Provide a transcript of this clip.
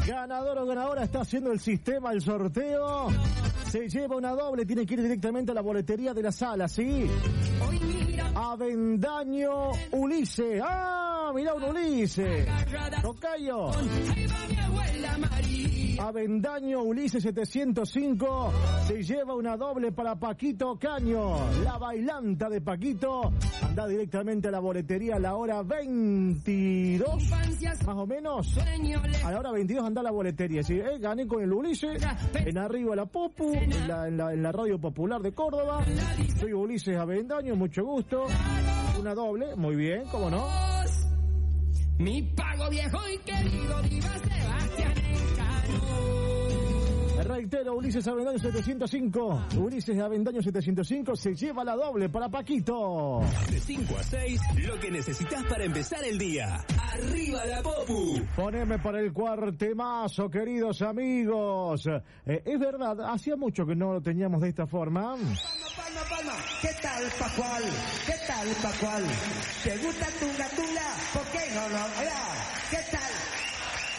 Ganador o ganadora está haciendo el sistema, el sorteo. Se lleva una doble, tiene que ir directamente a la boletería de la sala, ¿sí? Avendaño Ulises. ¡Ah! Mirá un Ulises. Tocayo. Avendaño Ulises 705 se lleva una doble para Paquito Caño, la bailanta de Paquito. Anda directamente a la boletería a la hora 22, más o menos. A la hora 22 anda a la boletería. ¿Sí? Gané con el Ulises, en arriba la Popu, en la Radio Popular de Córdoba. Soy Ulises Avendaño, mucho gusto. Una doble, muy bien, ¿cómo no? Mi pago viejo y querido, viva Sebastián Elcano. Reitero, Ulises Avendaño 705. Ulises Avendaño 705 se lleva la doble para Paquito. De 5 a 6, lo que necesitas para empezar el día. ¡Arriba la Popu! Poneme para el cuartemazo, queridos amigos. Es verdad, hacía mucho que no lo teníamos de esta forma. Palma. ¿Qué tal, Pascual? ¿Qué tal, Pascual? ¿Te gusta tu gatula? ¿Por qué no lo harás?